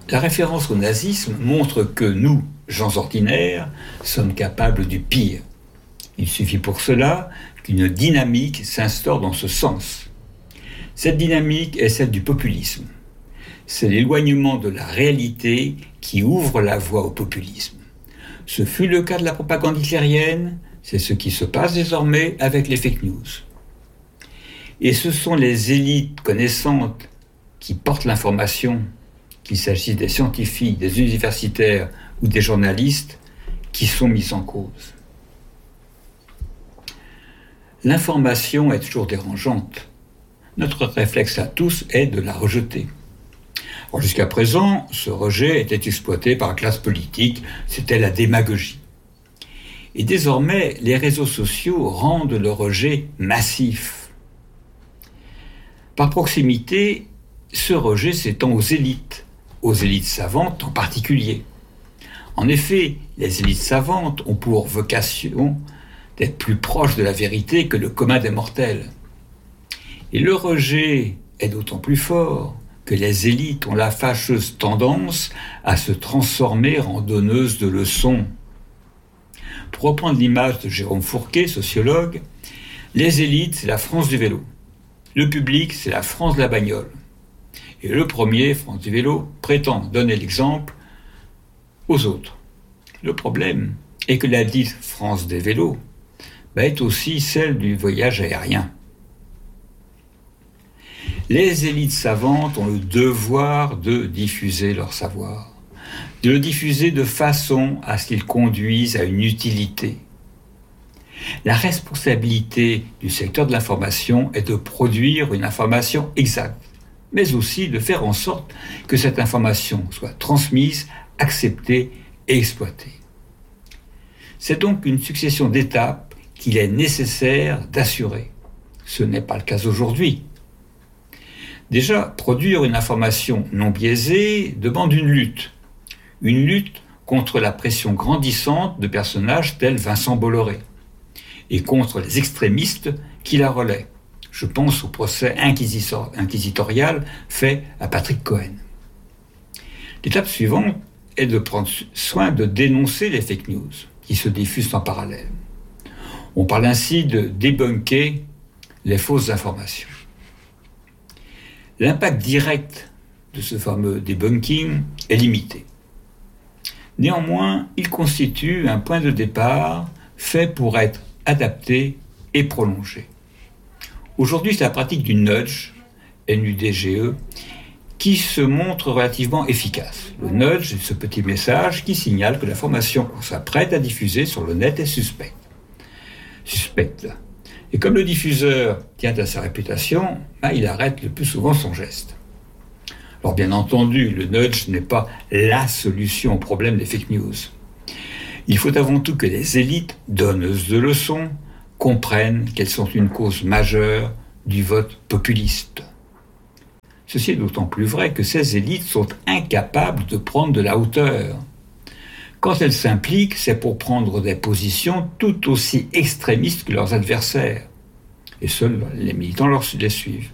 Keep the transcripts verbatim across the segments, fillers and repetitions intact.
La référence au nazisme montre que nous, gens ordinaires, sommes capables du pire. Il suffit pour cela qu'une dynamique s'instaure dans ce sens. Cette dynamique est celle du populisme. C'est l'éloignement de la réalité qui ouvre la voie au populisme. Ce fut le cas de la propagande hitlérienne, c'est ce qui se passe désormais avec les fake news. Et ce sont les élites connaissantes qui portent l'information, qu'il s'agisse des scientifiques, des universitaires ou des journalistes, qui sont mises en cause. L'information est toujours dérangeante. Notre réflexe à tous est de la rejeter. Alors jusqu'à présent, ce rejet était exploité par la classe politique, c'était la démagogie. Et désormais, les réseaux sociaux rendent le rejet massif. Par proximité, ce rejet s'étend aux élites, aux élites savantes en particulier. En effet, les élites savantes ont pour vocation d'être plus proches de la vérité que le commun des mortels. Et le rejet est d'autant plus fort que les élites ont la fâcheuse tendance à se transformer en donneuses de leçons. Pour reprendre l'image de Jérôme Fourquet, sociologue, les élites, c'est la France du vélo. Le public, c'est la France de la bagnole. Et le premier, France du vélo, prétend donner l'exemple aux autres. Le problème est que la dite France des vélos bah, est aussi celle du voyage aérien. Les élites savantes ont le devoir de diffuser leur savoir, de le diffuser de façon à ce qu'il conduise à une utilité. La responsabilité du secteur de l'information est de produire une information exacte, mais aussi de faire en sorte que cette information soit transmise, acceptée et exploitée. C'est donc une succession d'étapes qu'il est nécessaire d'assurer. Ce n'est pas le cas aujourd'hui. Déjà, produire une information non biaisée demande une lutte. Une lutte contre la pression grandissante de personnages tels Vincent Bolloré et contre les extrémistes qui la relaient. Je pense au procès inquisitorial fait à Patrick Cohen. L'étape suivante est de prendre soin de dénoncer les fake news qui se diffusent en parallèle. On parle ainsi de débunker les fausses informations. L'impact direct de ce fameux debunking est limité. Néanmoins, il constitue un point de départ fait pour être adapté et prolongé. Aujourd'hui, c'est la pratique du nudge, N U D G E, qui se montre relativement efficace. Le nudge est ce petit message qui signale que l'information qu'on s'apprête à diffuser sur le net est suspecte. Suspecte. Et comme le diffuseur tient à sa réputation, ben, il arrête le plus souvent son geste. Alors bien entendu, le nudge n'est pas la solution au problème des fake news. Il faut avant tout que les élites, donneuses de leçons, comprennent qu'elles sont une cause majeure du vote populiste. Ceci est d'autant plus vrai que ces élites sont incapables de prendre de la hauteur. Quand elles s'impliquent, c'est pour prendre des positions tout aussi extrémistes que leurs adversaires. Et seuls les militants leur les suivent.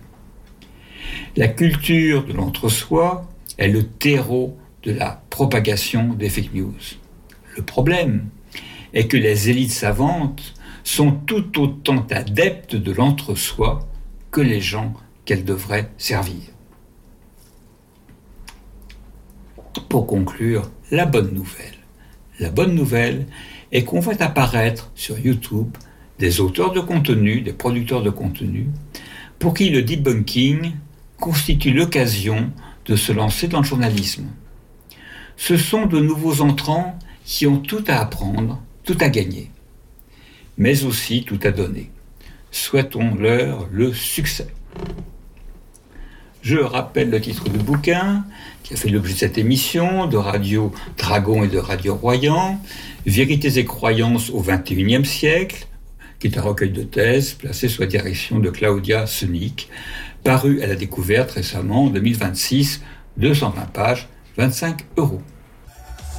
La culture de l'entre-soi est le terreau de la propagation des fake news. Le problème est que les élites savantes sont tout autant adeptes de l'entre-soi que les gens qu'elles devraient servir. Pour conclure, la bonne nouvelle. La bonne nouvelle est qu'on voit apparaître sur YouTube des auteurs de contenu, des producteurs de contenu, pour qui le debunking constitue l'occasion de se lancer dans le journalisme. Ce sont de nouveaux entrants qui ont tout à apprendre, tout à gagner, mais aussi tout à donner. Souhaitons-leur le succès. Je rappelle le titre du bouquin qui a fait l'objet de cette émission, de Radio Dragon et de Radio Royan, Vérités et croyances au vingt et unième siècle, qui est un recueil de thèses placé sous la direction de Claudia Sonic, paru à la Découverte récemment en deux mille vingt-six, deux cent vingt pages, vingt-cinq euros.